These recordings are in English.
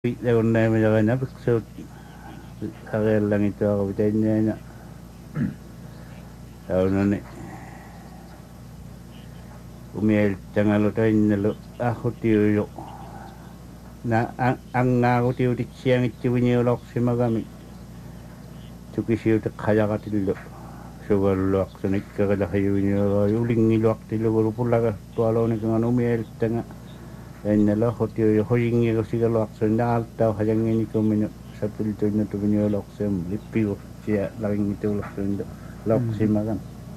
Leunnaimilerina piksuut hareallangituaru tainniana taunani umieltangalu tainnalu ahutiuyu na angaaruutiutiksiangitsuiniulorsimagami tukisiutek hajaqatillu sugalluaqsunikkaralahiuiniuloryu ulingiluartilugulu pullaga tualuunikanganu umieltanga ennala hotiuyu hoyingirusigaluaqsunna aaltau hajangiinikuminu sapiltuinnatuvinuulorsiam lippigursia laringituulorsuinda lorsimagan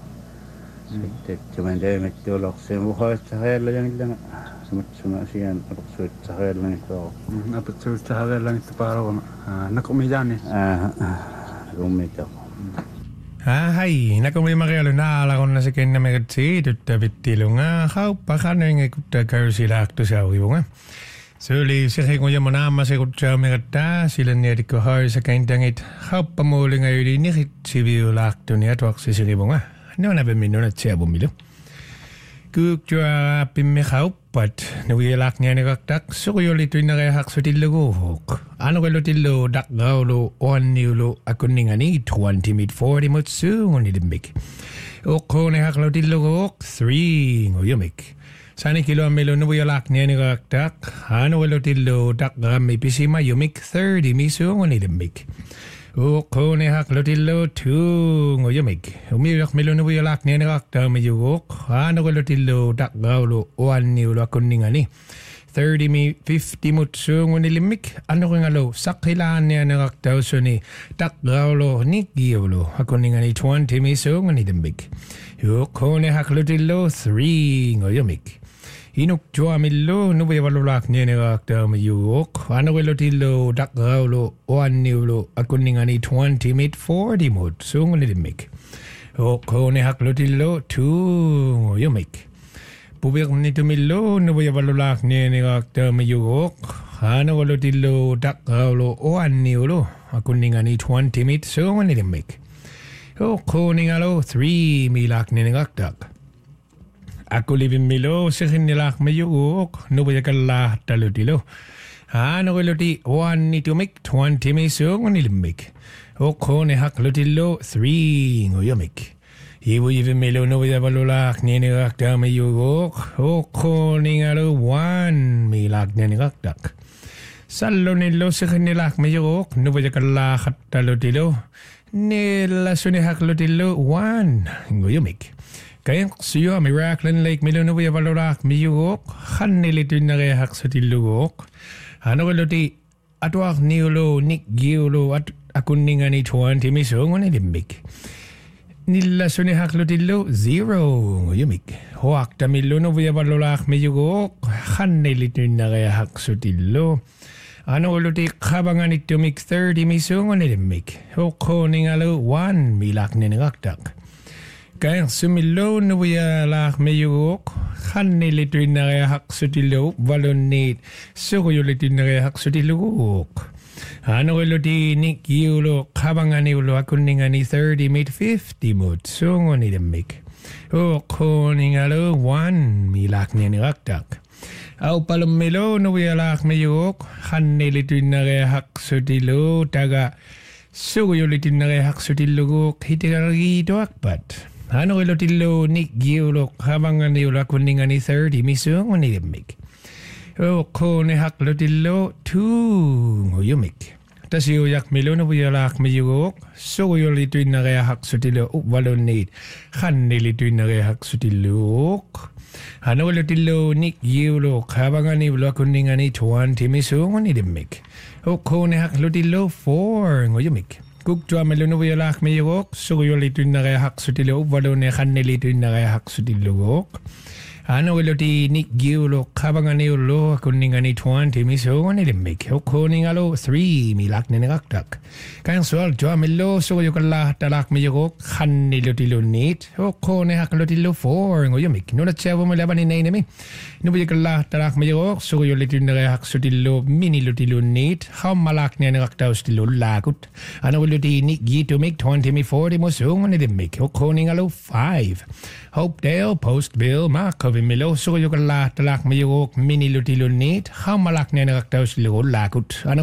tatsumandaemattuulorsiam uhaastahariallangillanga sumatsuma asian apaqsuutsahariallangittuaru apaqsuutsahariallangittupaarugama nakumidaani nakumita Hai, nakumimakialu naalaqunna sikinnamigatsi tuttavittilunga qauppaqanuingikutta kausilaaqtusauivunga suuli siqinguyamunaammasikutsaamigatta silanniatikku haisakaintangit qauppamuulingayuliinniqitsiviulaaqtuni atuaqsisirivunga nuunapimminnunatsiavumilu kuuktua pimmiqauppat nuvialaaqnianiqartaq suquyulituinnereaqsutilluguuq anuqillutillu daqqaulu oanniulu akunningani 20 mid 40 mutsuungunilimmik uqquunihaqlutilluguuq 3 nguyumik sanikilluammilu nuvialaaqnianiqartaq anuqillutillu daqqarammi pisima yumik 30 misuungunilimmik uqquunihaqlutillu 2 nguyumik umiuaqmilunuvialaaqnianiqartaamiyuguuq anuqillutillu daqqaulu oanniulu akunningani 30 mi 50 mutsuungunilimmik anuqingalu saqqilaannianiqartausuni daqqaulu nikgiulu akunningani 20 misuungunilimmik uqquunihaqlutillu 3 nguyumik inuktuamillu nuvivalulaaqnianiqartaamiyuguuq anuqillutillu daqqaulu oanniulu akunningani 20 mid 40 mutsuungunilimmik uqquunihaqlutillu 2 nguyumik puvirnitumillu nuvivalulaaqnianiqartaamiyuguuq anuqillutillu daqqaulu oanniulu akunningani 20 mid suungunilimmik uqquuningalu 3 milaaqnianiqartaq Akulivimmilu siqinnilaaqmiyuguuq nuviakallaartalutilu anuqilluti oannitumik 20 misuungunilimmik uqquunihaqlutillu 3 nguyumik Ivuyivimmilu nuviavalulaaqnianiqartaamiyuguuq uqquuningalu 1 milaaqnianiqartaq sallunillu siqinnilaaqmiyuguuq nuviakallaartalutilu nillasunihaqlutillu 1 nguyumik Kayaqsio Miraklin Lake Milunuvi Valoraq Miyuok, Hanilitunarehaxatilluok, Hanoloti Atuak Niolo, Nick Giolo, Akuningani 20 Misungunilimik. Nilla Sunihaklutillo 0, Yumik. Hoakta Milunuvi Valoraq Miyuok, Hanilitunarehaxatillo. Anoloti Kabanganitumik 30 Misungunilimik. Hokoningalo 1 Milakninaktak. Kaya sumilo nuvialaaqmiyuguuq qannilituinnereahaqsutillugup valunniit suquyulituinnereahaqsutilluguuq anuqilluti nikgiulu qavanganiulu akunningani 30 mid 50 mut suungunilimmik uqquuningalu 1 milaaqnianiqartaq aupalummilo nuvialaaqmiyuguuq qannilituinnereahaqsutillu taga suquyulituinnereahaqsutilluguuq hitigargiituaqpat Anuqillutillu nikgiulu qavanganiulu akunningani 30 misuungunilimmik uqquunihaqlutillu 2 nguyumik tasiuyaqmilu nuvialaaqmiyuguuq suquyulituinnereahaqsutillu valunniit qannilituinnereahaqsutilluuq anuqillutillu nikgiulu qavanganiulu akunningani 20 misuungunilimmik uqquunihaqlutillu 4 nguyumik Kuktuamilunuvialaaqmiyuguuq suquyulituinnereahaqsutillu valunni qannilituinnereahaqsutilluguuq anuqilluti nikgiulu qavanganiulu akunningani 20 misuungunilimmik uqquuningalu 3 milaaqnianiqartaq kansual tuamillu suquyukallaartalaaqmiyuguuq qannilutilunnit uqquunihaqlutillu 4 nguyumik nunatsiavumilavanineinami nuvuyukallaartalaaqmiyuguuq suquyulituinnereahaqsutillu minilutilunnit qammalaaqnianiqartaustillullaakut anuqilluti nikgiitumik 20 mi 40 musuungunilimmik uqquuningalu 5 Hopedale Postville Markov milo so yo kala talak mayok mini lutilunit hamalak ne naktaus lo lakut ano